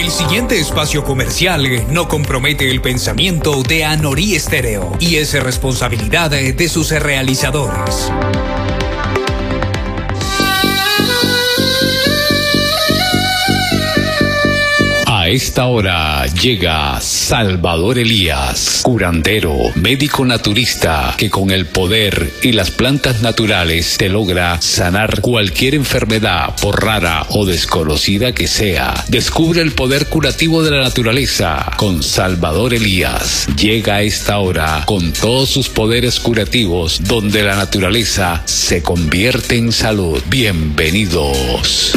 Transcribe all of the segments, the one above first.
El siguiente espacio comercial no compromete el pensamiento de Anorí Estéreo y es responsabilidad de sus realizadores. A esta hora llega Salvador Elías, curandero, médico naturista, que con el poder y las plantas naturales te logra sanar cualquier enfermedad, por rara o desconocida que sea. Descubre el poder curativo de la naturaleza con Salvador Elías. Llega a esta hora con todos sus poderes curativos, donde la naturaleza se convierte en salud. Bienvenidos.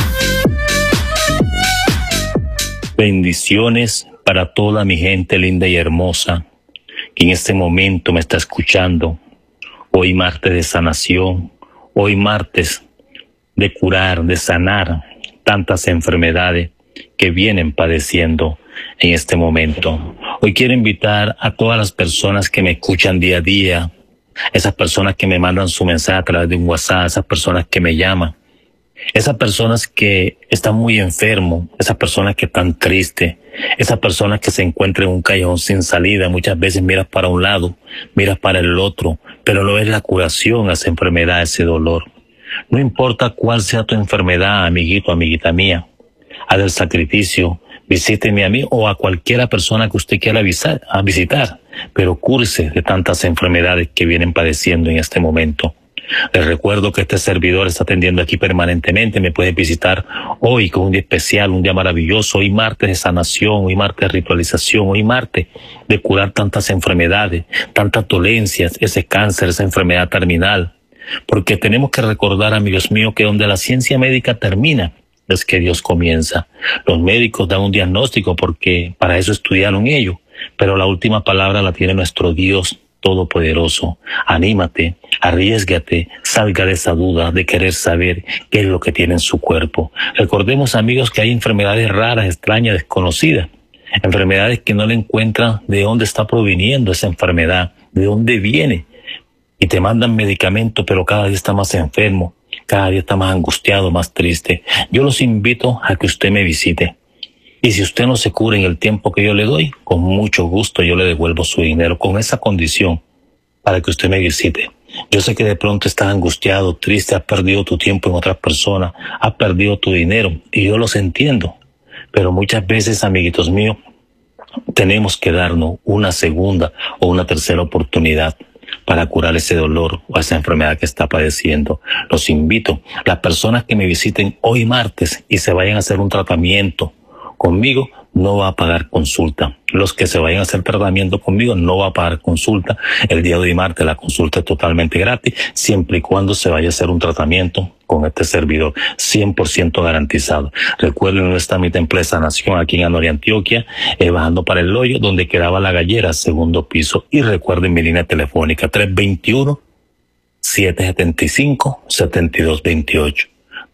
Bendiciones para toda mi gente linda y hermosa que en este momento me está escuchando. Hoy martes de sanación, hoy martes de curar, de sanar tantas enfermedades que vienen padeciendo en este momento. Hoy quiero invitar a todas las personas que me escuchan día a día, esas personas que me mandan su mensaje a través de un WhatsApp, esas personas que me llaman, esas personas que están muy enfermos, esas personas que están tristes, esas personas que se encuentran en un callejón sin salida. Muchas veces miras para un lado, miras para el otro, pero no es la curación a esa enfermedad, a ese dolor. No importa cuál sea tu enfermedad, amiguito, amiguita mía, haz el sacrificio, visíteme a mí o a cualquiera persona que usted quiera visitar, pero cúrese de tantas enfermedades que vienen padeciendo en este momento. Les recuerdo que este servidor está atendiendo aquí permanentemente. Me puedes visitar hoy con un día especial, un día maravilloso. Hoy martes de sanación, hoy martes de ritualización, hoy martes de curar tantas enfermedades, tantas dolencias, ese cáncer, esa enfermedad terminal. Porque tenemos que recordar, amigos míos, que donde la ciencia médica termina es que Dios comienza. Los médicos dan un diagnóstico porque para eso estudiaron ellos, pero la última palabra la tiene nuestro Dios Todopoderoso. Anímate, arriésgate, salga de esa duda de querer saber qué es lo que tiene en su cuerpo. Recordemos, amigos, que hay enfermedades raras, extrañas, desconocidas, enfermedades que no le encuentran de dónde está proviniendo esa enfermedad, de dónde viene, y te mandan medicamentos, pero cada día está más enfermo, cada día está más angustiado, más triste. Yo los invito a que usted me visite. Y si usted no se cura en el tiempo que yo le doy, con mucho gusto yo le devuelvo su dinero, con esa condición, para que usted me visite. Yo sé que de pronto estás angustiado, triste, has perdido tu tiempo en otras personas, has perdido tu dinero, y yo los entiendo. Pero muchas veces, amiguitos míos, tenemos que darnos una segunda o una tercera oportunidad para curar ese dolor o esa enfermedad que está padeciendo. Los invito, las personas que me visiten hoy martes y se vayan a hacer un tratamiento conmigo, no va a pagar consulta. Los que se vayan a hacer tratamiento conmigo no va a pagar consulta. El día de hoy martes la consulta es totalmente gratis, siempre y cuando se vaya a hacer un tratamiento con este servidor, 100% garantizado. Recuerden nuestra mi empresa Nación aquí en Anorí, Antioquia, bajando para el hoyo donde quedaba la gallera, segundo piso. Y recuerden mi línea telefónica 321-775-7228.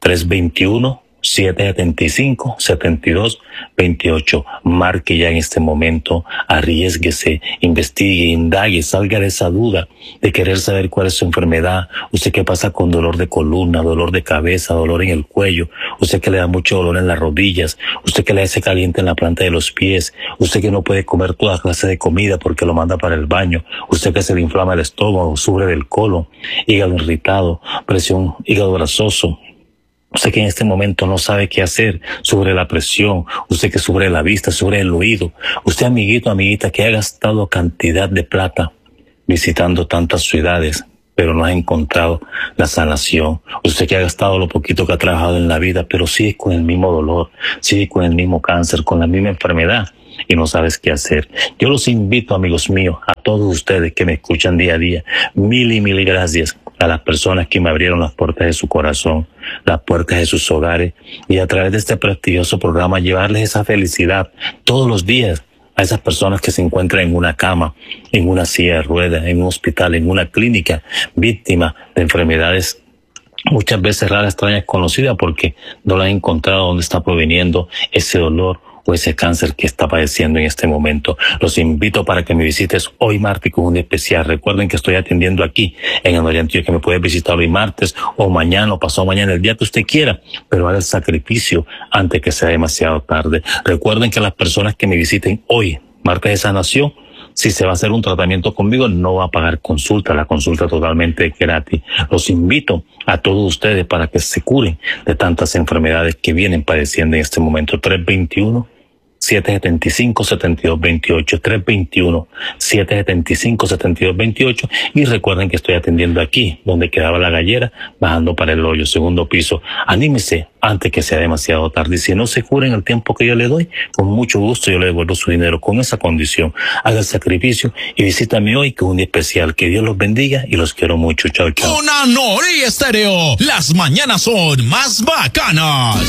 321-775-7228. Marque ya en este momento, arriésguese, investigue, indague, salga de esa duda de querer saber cuál es su enfermedad. Usted que pasa con dolor de columna, dolor de cabeza, dolor en el cuello, usted que le da mucho dolor en las rodillas, usted que le hace caliente en la planta de los pies, usted que no puede comer toda clase de comida porque lo manda para el baño, usted que se le inflama el estómago, sufre del colon, hígado irritado, presión, hígado grasoso. Usted que en este momento no sabe qué hacer sobre la presión, usted que sufre la vista, sufre el oído, usted amiguito, amiguita que ha gastado cantidad de plata visitando tantas ciudades, pero no ha encontrado la sanación. Usted que ha gastado lo poquito que ha trabajado en la vida, pero sigue con el mismo dolor, sigue con el mismo cáncer, con la misma enfermedad y no sabes qué hacer. Yo los invito, amigos míos, a todos ustedes que me escuchan día a día, mil y mil gracias a las personas que me abrieron las puertas de su corazón, las puertas de sus hogares, y a través de este prestigioso programa llevarles esa felicidad todos los días a esas personas que se encuentran en una cama, en una silla de ruedas, en un hospital, en una clínica, víctimas de enfermedades muchas veces raras, extrañas, conocidas, porque no las han encontrado dónde está proveniendo ese dolor o ese cáncer que está padeciendo en este momento. Los invito para que me visites hoy martes con un especial. Recuerden que estoy atendiendo aquí en el Oriente, que me puedes visitar hoy martes o mañana o pasado mañana, el día que usted quiera, pero haga el sacrificio antes que sea demasiado tarde. Recuerden que las personas que me visiten hoy, martes de sanación, si se va a hacer un tratamiento conmigo, no va a pagar consulta, la consulta totalmente gratis. Los invito a todos ustedes para que se curen de tantas enfermedades que vienen padeciendo en este momento. 321-775-7228, 321-775-7228, y recuerden que estoy atendiendo aquí, donde quedaba la gallera, bajando para el hoyo, segundo piso. Anímese antes que sea demasiado tarde, y si no se cura en el tiempo que yo le doy, con mucho gusto yo le devuelvo su dinero con esa condición. Haga el sacrificio y visítame hoy, que es un día especial. Que Dios los bendiga y los quiero mucho. Chao, chao. Con Anori Estéreo, las mañanas son más bacanas.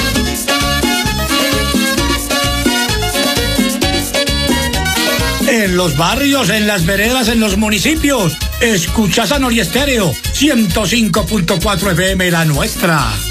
En los barrios, en las veredas, en los municipios, escuchas a Anori Estéreo, 105.4 FM, la nuestra.